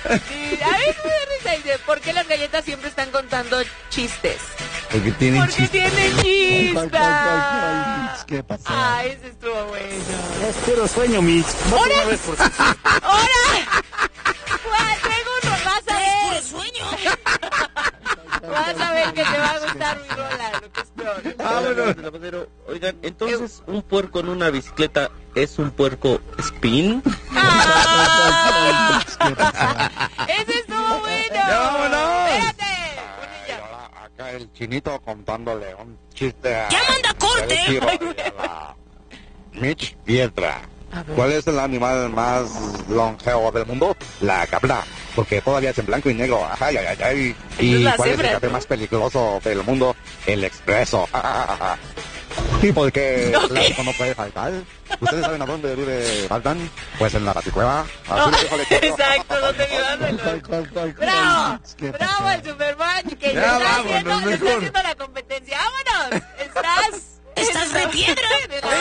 Sí, a mí me da risa. Dice, ¿por qué las galletas siempre están contando chistes? Porque tienen chispas. ¿Qué pasa? Ah, ese estuvo bueno. Es puro sueño, Mitch. ¡Hora! Tengo uno, vas a ver. ¡Es puro sueño! Vas a ver que te va a gustar mi rola, lo que es peor. Bueno. Oigan, entonces, ¿un puerco en una bicicleta es un puerco spin? ¡Ese estuvo bueno! ¡Vámonos! ¡Espérate! Acá el chinito contándole un chiste a... ¡Ya manda corte! Mitch Piedra. ¿Cuál es el animal más longevo del mundo? La cabra. Porque todavía es en blanco y negro. Ay, ay, ay, ay. ¿Y cuál es el café más peligroso del mundo? El expreso. ¿Y por qué el clásico no puede faltar? ¿Ustedes saben a dónde vive Baldan? Pues en la baticueva. Exacto, ¿dónde vive? ¡Bravo! ¡Bravo el Superman! Que Ya está vámonos, haciendo mejor. la competencia. ¡Vámonos! ¿Estás de piedra?